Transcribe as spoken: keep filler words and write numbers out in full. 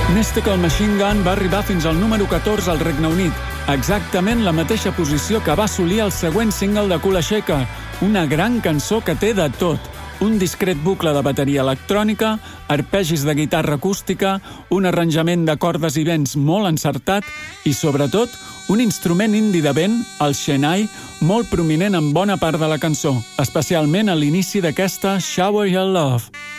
Mystical Machine Gun va arribar fins al número catorze al Regne Unit, exactament la mateixa posició que va assolir el següent single de Kula Shaker, una gran cançó que té de tot. Un discret bucle de bateria electrònica, arpegis de guitarra acústica, un arranjament de cordes i vents molt encertat i, sobretot, un instrument indi de vent, el Shenai, molt prominent en bona part de la cançó, especialment a l'inici d'aquesta Shower Your Love.